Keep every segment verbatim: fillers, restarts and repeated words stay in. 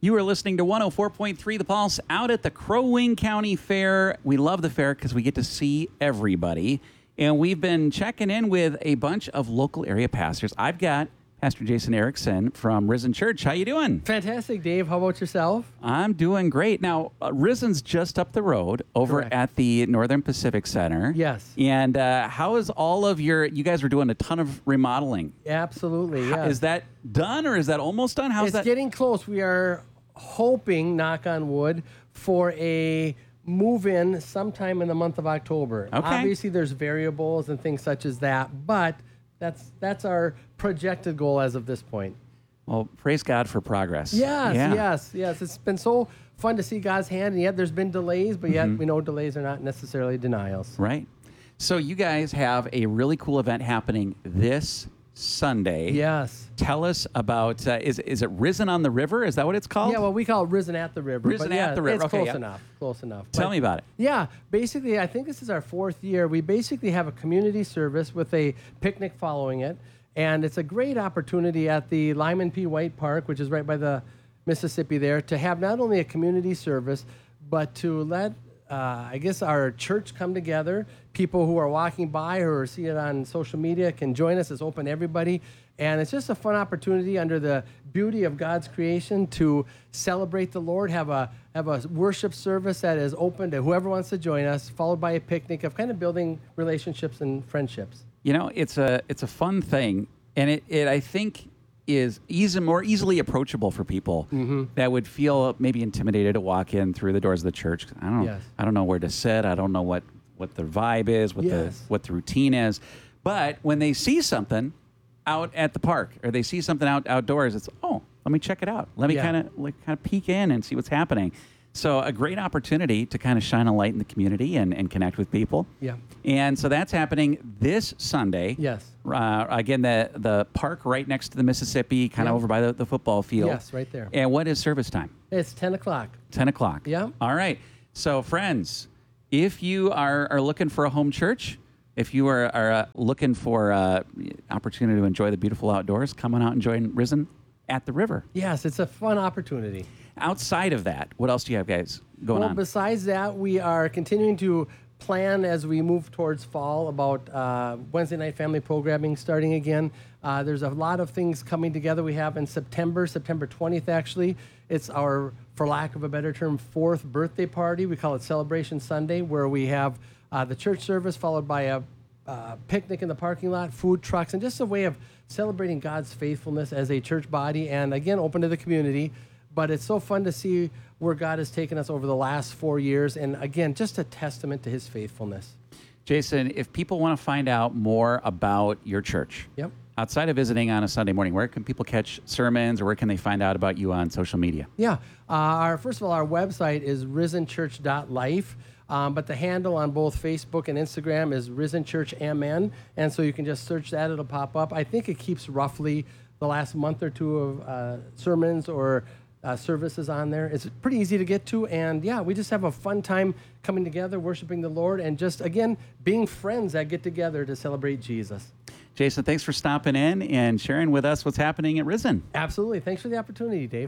You are listening to one oh four point three The Pulse out at the Crow Wing County Fair. We love the fair because we get to see everybody. And we've been checking in with a bunch of local area pastors. I've got Pastor Jason Erickson from Risen Church. How you doing? Fantastic, Dave. How about yourself? I'm doing great. Now, uh, Risen's just up the road over Correct. at the Northern Pacific Center. Yes. And uh, how is all of your, you guys are doing a ton of remodeling. Absolutely, How- yes. Is that done or is that almost done? How's It's that? getting close. We are hoping, knock on wood, for a move-in sometime in the month of October. Okay. Obviously, there's variables and things such as that, but that's that's our projected goal as of this point. Well, praise God for progress. Yes, Yeah. yes, yes. It's been so fun to see God's hand, and yet there's been delays, but yet we know delays are not necessarily denials. Right. So you guys have a really cool event happening this Sunday. Yes. Tell us about, uh, is, is it Risen on the River? Is that what it's called? Yeah, well, we call it Risen at the River. Risen but yeah, at the River. It's Okay, close yeah. enough. Close enough. Tell But me about it. Yeah, basically, I think this is our fourth year. We basically have a community service with a picnic following it, and it's a great opportunity at the Lyman P. White Park, which is right by the Mississippi there, to have not only a community service, but to let, uh, I guess, our church come together. People who are walking by or see it on social media can join us. It's open to everybody. And it's just a fun opportunity under the beauty of God's creation to celebrate the Lord, have a have a worship service that is open to whoever wants to join us, followed by a picnic of kind of building relationships and friendships. You know, it's a it's a fun thing, and it, it I think is easy, more easily approachable for people Mm-hmm. that would feel maybe intimidated to walk in through the doors of the church. I don't Yes. I don't know where to sit. I don't know what what the vibe is, what Yes. the what the routine is. But when they see something out at the park or they see something out outdoors, it's oh, let me check it out. Let me Yeah. kind of like kind of peek in and see what's happening. So a great opportunity to kind of shine a light in the community and, and connect with people. Yeah. And so that's happening this Sunday. Yes. Uh, again, the the park right next to the Mississippi, kind of Yeah. over by the, the football field. Yes, right there. And what is service time? It's ten o'clock. ten o'clock. Yeah. All right. So, friends, if you are, are looking for a home church, if you are, are uh, looking for uh, opportunity to enjoy the beautiful outdoors, come on out and join Risen at the River. Yes, it's a fun opportunity. Outside of that, what else do you have, guys, going well, on? besides that, we are continuing to plan as we move towards fall about uh, Wednesday night family programming starting again. Uh, there's a lot of things coming together. We have in September, September twentieth actually. It's our, for lack of a better term, fourth birthday party. We call it Celebration Sunday, where we have uh, the church service followed by a uh, picnic in the parking lot, food trucks, and just a way of celebrating God's faithfulness as a church body, and again, open to the community. But it's so fun to see where God has taken us over the last four years. And again, just a testament to his faithfulness. Jason, if people want to find out more about your church, Yep. outside of visiting on a Sunday morning, where can people catch sermons or where can they find out about you on social media? Yeah. Uh, our First of all, our website is risen church dot life. Um, but the handle on both Facebook and Instagram is Risen Church M N. And so you can just search that. It'll pop up. I think it keeps roughly the last month or two of uh, sermons or Uh, services on there. It's pretty easy to get to, and yeah, we just have a fun time coming together, worshiping the Lord, and just, again, being friends that get together to celebrate Jesus. Jason, thanks for stopping in and sharing with us what's happening at Risen. Absolutely. Thanks for the opportunity, Dave.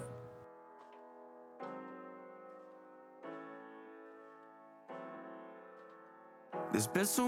There's been so